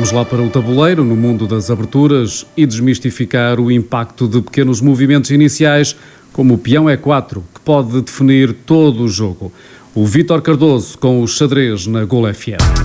Vamos lá para o tabuleiro, no mundo das aberturas, e desmistificar o impacto de pequenos movimentos iniciais, como o peão E4, que pode definir todo o jogo. O Vítor Cardoso com o xadrez na Gol FM.